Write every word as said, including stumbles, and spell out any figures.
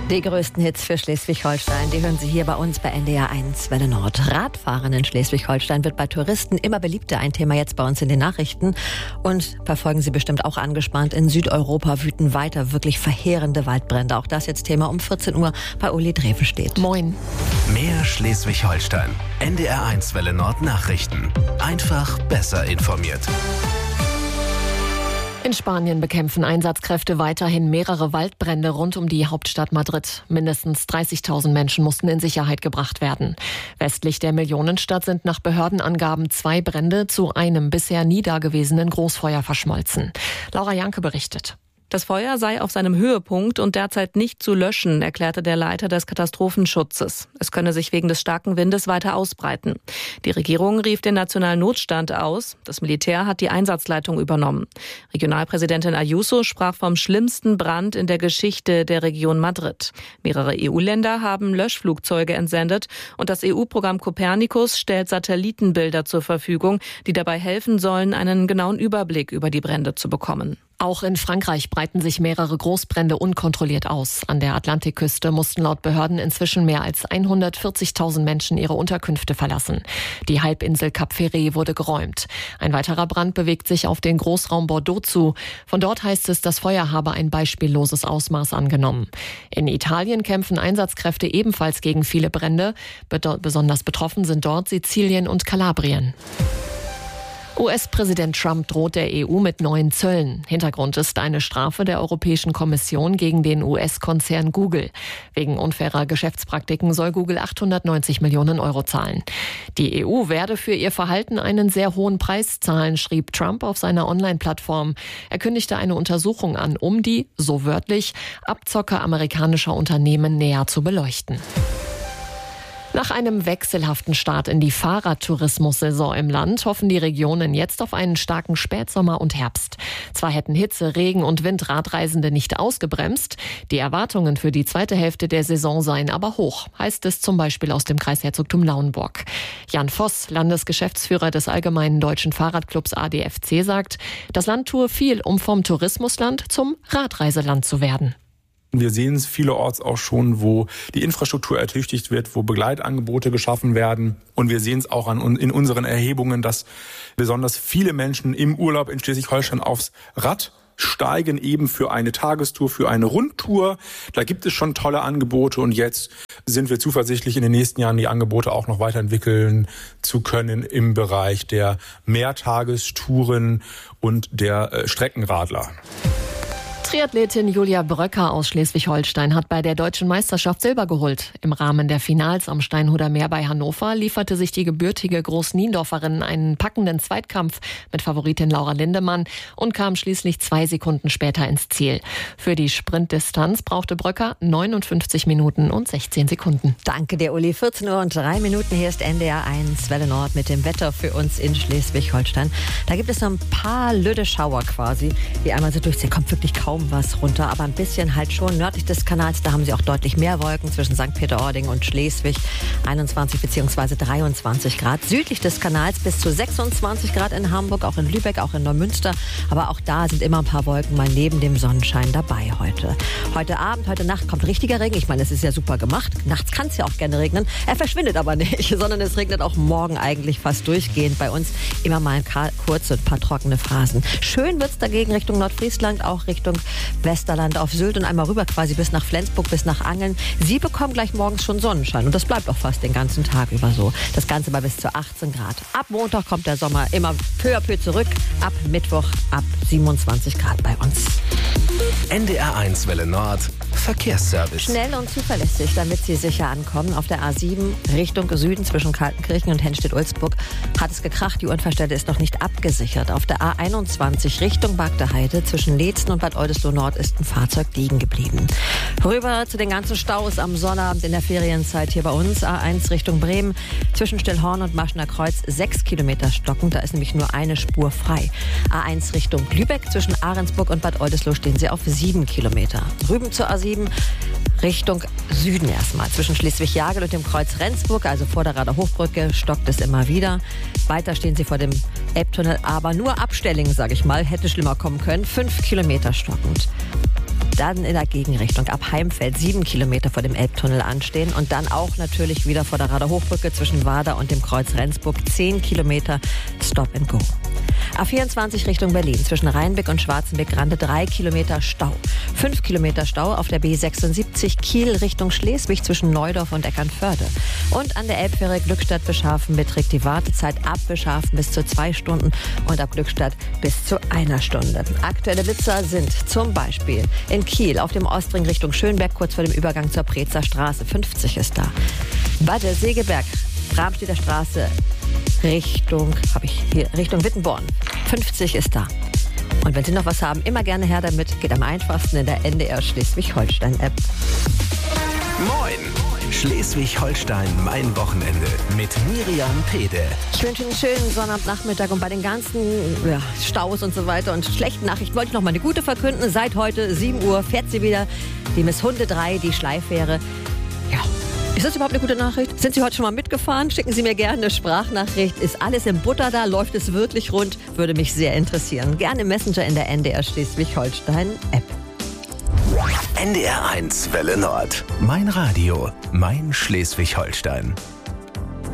Die größten Hits für Schleswig-Holstein, die hören Sie hier bei uns bei N D R eins Welle Nord. Radfahren in Schleswig-Holstein wird bei Touristen immer beliebter. Ein Thema jetzt bei uns in den Nachrichten. Und verfolgen Sie bestimmt auch angespannt. In Südeuropa wüten weiter wirklich verheerende Waldbrände. Auch das jetzt Thema um vierzehn Uhr bei Uli Drevenstedt. Moin. Mehr Schleswig-Holstein. N D R eins Welle Nord Nachrichten. Einfach besser informiert. In Spanien bekämpfen Einsatzkräfte weiterhin mehrere Waldbrände rund um die Hauptstadt Madrid. Mindestens dreißigtausend Menschen mussten in Sicherheit gebracht werden. Westlich der Millionenstadt sind nach Behördenangaben zwei Brände zu einem bisher nie dagewesenen Großfeuer verschmolzen. Laura Janke berichtet. Das Feuer sei auf seinem Höhepunkt und derzeit nicht zu löschen, erklärte der Leiter des Katastrophenschutzes. Es könne sich wegen des starken Windes weiter ausbreiten. Die Regierung rief den nationalen Notstand aus. Das Militär hat die Einsatzleitung übernommen. Regionalpräsidentin Ayuso sprach vom schlimmsten Brand in der Geschichte der Region Madrid. Mehrere E U-Länder haben Löschflugzeuge entsendet und das E U-Programm Copernicus stellt Satellitenbilder zur Verfügung, die dabei helfen sollen, einen genauen Überblick über die Brände zu bekommen. Auch in Frankreich breiten sich mehrere Großbrände unkontrolliert aus. An der Atlantikküste mussten laut Behörden inzwischen mehr als hundertvierzigtausend Menschen ihre Unterkünfte verlassen. Die Halbinsel Cap Ferret wurde geräumt. Ein weiterer Brand bewegt sich auf den Großraum Bordeaux zu. Von dort heißt es, das Feuer habe ein beispielloses Ausmaß angenommen. In Italien kämpfen Einsatzkräfte ebenfalls gegen viele Brände. Besonders betroffen sind dort Sizilien und Kalabrien. U S-Präsident Trump droht der E U mit neuen Zöllen. Hintergrund ist eine Strafe der Europäischen Kommission gegen den U S-Konzern Google. Wegen unfairer Geschäftspraktiken soll Google achthundertneunzig Millionen Euro zahlen. Die E U werde für ihr Verhalten einen sehr hohen Preis zahlen, schrieb Trump auf seiner Online-Plattform. Er kündigte eine Untersuchung an, um die, so wörtlich, Abzocker amerikanischer Unternehmen näher zu beleuchten. Nach einem wechselhaften Start in die Fahrradtourismussaison im Land hoffen die Regionen jetzt auf einen starken Spätsommer und Herbst. Zwar hätten Hitze, Regen und Wind Radreisende nicht ausgebremst, die Erwartungen für die zweite Hälfte der Saison seien aber hoch, heißt es zum Beispiel aus dem Kreisherzogtum Lauenburg. Jan Voss, Landesgeschäftsführer des Allgemeinen Deutschen Fahrradclubs A D F C, sagt, das Land tue viel, um vom Tourismusland zum Radreiseland zu werden. Wir sehen es vielerorts auch schon, wo die Infrastruktur ertüchtigt wird, wo Begleitangebote geschaffen werden. Und wir sehen es auch an, in unseren Erhebungen, dass besonders viele Menschen im Urlaub in Schleswig-Holstein aufs Rad steigen, eben für eine Tagestour, für eine Rundtour. Da gibt es schon tolle Angebote und jetzt sind wir zuversichtlich, in den nächsten Jahren die Angebote auch noch weiterentwickeln zu können im Bereich der Mehrtagestouren und der äh, Streckenradler. Triathletin Julia Bröcker aus Schleswig-Holstein hat bei der Deutschen Meisterschaft Silber geholt. Im Rahmen der Finals am Steinhuder Meer bei Hannover lieferte sich die gebürtige Groß-Niendorferin einen packenden Zweitkampf mit Favoritin Laura Lindemann und kam schließlich zwei Sekunden später ins Ziel. Für die Sprintdistanz brauchte Bröcker neunundfünfzig Minuten und sechzehn Sekunden. Danke dir, Uli. vierzehn Uhr und drei Minuten. Hier ist N D R eins Welle Nord mit dem Wetter für uns in Schleswig-Holstein. Da gibt es so ein paar lüde Schauer quasi, die einmal so durchziehen. Kommt wirklich kaum was runter, aber ein bisschen halt schon. Nördlich des Kanals, da haben sie auch deutlich mehr Wolken zwischen Sankt Peter-Ording und Schleswig. einundzwanzig bzw. dreiundzwanzig Grad. Südlich des Kanals bis zu sechsundzwanzig Grad in Hamburg, auch in Lübeck, auch in Neumünster. Aber auch da sind immer ein paar Wolken mal neben dem Sonnenschein dabei heute. Heute Abend, heute Nacht kommt richtiger Regen. Ich meine, es ist ja super gemacht. Nachts kann es ja auch gerne regnen. Er verschwindet aber nicht, sondern es regnet auch morgen eigentlich fast durchgehend. Bei uns immer mal kurze, ein paar trockene Phasen. Schön wird es dagegen Richtung Nordfriesland, auch Richtung Westerland auf Sylt und einmal rüber quasi bis nach Flensburg, bis nach Angeln. Sie bekommen gleich morgens schon Sonnenschein und das bleibt auch fast den ganzen Tag über so. Das Ganze bei bis zu achtzehn Grad. Ab Montag kommt der Sommer immer peu à peu zurück. Ab Mittwoch ab siebenundzwanzig Grad bei uns. N D R eins Welle Nord Verkehrsservice. Schnell und zuverlässig, damit Sie sicher ankommen. Auf der A sieben Richtung Süden zwischen Kaltenkirchen und Hennstedt-Ulzburg hat es gekracht. Die Unfallstelle ist noch nicht abgesichert. Auf der A einundzwanzig Richtung Bagdeheide zwischen Leetzen und Bad Oldesloe Nord ist ein Fahrzeug liegen geblieben. Rüber zu den ganzen Staus am Sonnabend in der Ferienzeit hier bei uns. A eins Richtung Bremen zwischen Stillhorn und Maschener Kreuz sechs Kilometer stockend. Da ist nämlich nur eine Spur frei. A eins Richtung Lübeck zwischen Ahrensburg und Bad Oldesloe stehen sie auf sieben Kilometer. Drüben zur A sieben Richtung Süden erstmal. Zwischen Schleswig-Jagel und dem Kreuz Rendsburg, also vor der Rader Hochbrücke, stockt es immer wieder. Weiter stehen sie vor dem Elbtunnel, aber nur Abstellingen, sage ich mal, hätte schlimmer kommen können. Fünf Kilometer stockend. Dann in der Gegenrichtung ab Heimfeld sieben Kilometer vor dem Elbtunnel anstehen und dann auch natürlich wieder vor der Rader Hochbrücke zwischen Warder und dem Kreuz Rendsburg zehn Kilometer Stop and Go. A vierundzwanzig Richtung Berlin zwischen Rheinbeck und Schwarzenbeck-Grande drei Kilometer Stau. fünf Kilometer Stau auf der B sechsundsiebzig Kiel Richtung Schleswig zwischen Neudorf und Eckernförde. Und an der Elbfähre Glückstadt-Beschafen beträgt die Wartezeit ab Beschafen bis zu zwei Stunden und ab Glückstadt bis zu einer Stunde. Aktuelle Blitzer sind zum Beispiel in Kiel auf dem Ostring Richtung Schönberg kurz vor dem Übergang zur Prezer Straße. fünfzig ist da. Bad Segeberg, Bramstedter Straße Richtung, habe ich hier, Richtung Wittenborn. fünfzig ist da. Und wenn Sie noch was haben, immer gerne her damit. Geht am einfachsten in der N D R Schleswig-Holstein-App. Moin! Schleswig-Holstein, mein Wochenende mit Miriam Pede. Ich wünsche Ihnen einen schönen Sonnabendnachmittag und bei den ganzen ja, Staus und so weiter und schlechten Nachrichten wollte ich noch mal eine gute verkünden. Seit heute sieben Uhr fährt sie wieder, die Miss Hunde drei, die Schleifähre. Ja. Ist das überhaupt eine gute Nachricht? Sind Sie heute schon mal mitgefahren? Schicken Sie mir gerne eine Sprachnachricht. Ist alles im Butter da? Läuft es wirklich rund? Würde mich sehr interessieren. Gerne im Messenger in der N D R Schleswig-Holstein-App. N D R eins Welle Nord. Mein Radio, mein Schleswig-Holstein.